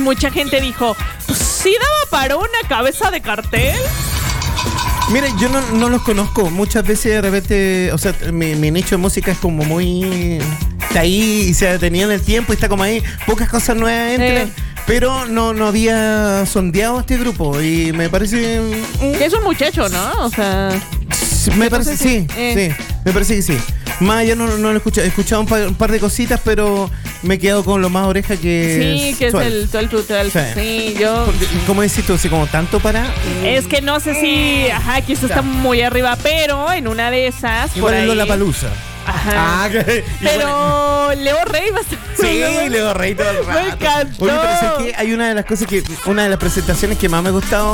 Mucha gente dijo, ¿sí daba para una cabeza de cartel? Mira, yo no los conozco. Muchas veces de repente, o sea, mi nicho de música es como muy... Está ahí y se ha detenido en el tiempo y está como ahí. Pocas cosas nuevas entran. Pero no había sondeado a este grupo y me parece... Que es un muchacho, ¿no? O sea... Me parece, sí, me parece que sí. Más allá no lo he escuchado. He escuchado un par de cositas, pero me he quedado con lo más oreja que sí, que es el 12 Sí, yo... Porque, ¿cómo decís tú? Así como tanto para... Es que no sé si... Ajá, que eso está muy arriba, pero en una de esas... Igual por ahí... es Lollapalooza. Ajá. Pero Leo Rey va a estar... Sí, Leo Rey todo el rato. Me encantó. Oye, pero es que hay una de las cosas una de las presentaciones que más me ha gustado